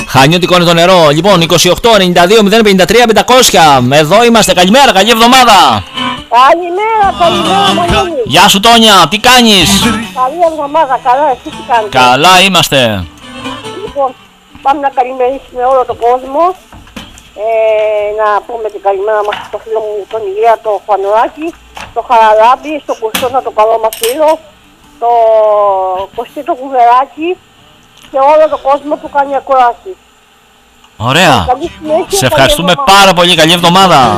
Χανιώτικο είναι το νερό. Λοιπόν, 28-92-053-500. Εδώ είμαστε. Καλημέρα, καλή εβδομάδα. Καλημέρα, Μανώλη. Γεια σου, Τόνια, τι κάνεις? Καλή εβδομάδα, καλά, εσύ τι κάνεις? Καλά είμαστε. Λοιπόν, πάμε να καλημερίσουμε όλο τον κόσμο. Να πούμε την καλημέρα μας στο φίλο μου τον Ηλία, το Φανουράκη, το Χαραλάμπη, στο Κωστόνα, το καλό μας φίλο, το Κωστή το Κουβεράκι και όλο τον κόσμο που κάνει ακουράσει. Ωραία. Σε ευχαριστούμε πάρα πολύ. Καλή εβδομάδα.